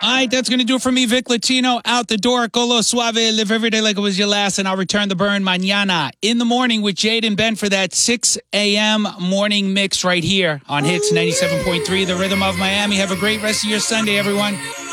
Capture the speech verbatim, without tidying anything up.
All right, that's going to do it for me, Vic Latino. Out the door, Colo Suave, live every day like it was your last, and I'll return the burn mañana in the morning with Jade and Ben for that six a.m. morning mix right here on Hits ninety-seven point three, The Rhythm of Miami. Have a great rest of your Sunday, everyone.